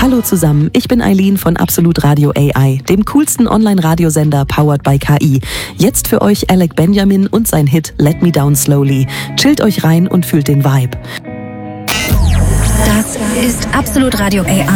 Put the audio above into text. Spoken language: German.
Hallo zusammen, ich bin Eileen von Absolut Radio AI, dem coolsten Online-Radiosender powered by KI. Jetzt für euch Alec Benjamin und sein Hit Let Me Down Slowly. Chillt euch rein und fühlt den Vibe. Das ist Absolut Radio AI.